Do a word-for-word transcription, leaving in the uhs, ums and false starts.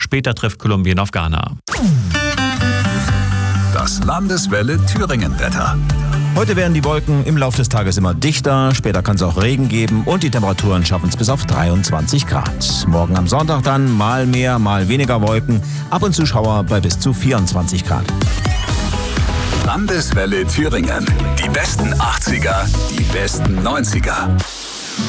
Später trifft Kolumbien auf Ghana. Das Landeswelle Thüringen-Wetter. Heute werden die Wolken im Laufe des Tages immer dichter, später kann es auch Regen geben und die Temperaturen schaffen es bis auf dreiundzwanzig Grad. Morgen am Sonntag dann mal mehr, mal weniger Wolken, ab und zu Schauer bei bis zu vierundzwanzig Grad. Landeswelle Thüringen. Die besten achtziger, die besten neunziger.